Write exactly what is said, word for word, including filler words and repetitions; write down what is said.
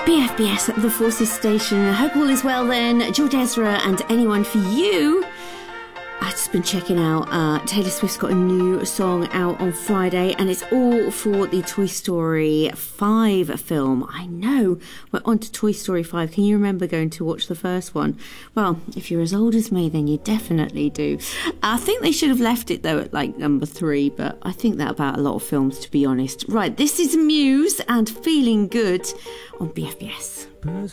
B F B S, the Forces Station. I hope all is well then. George Ezra and anyone for you. I've just been checking out uh, Taylor Swift's got a new song out on Friday, and it's all for the Toy Story five film. I know, we're on to Toy Story five. Can you remember going to watch the first one? Well, if you're as old as me, then you definitely do. I think they should have left it though at like number three, but I think that about a lot of films, to be honest. Right, this is Muse and Feeling Good on B F B S.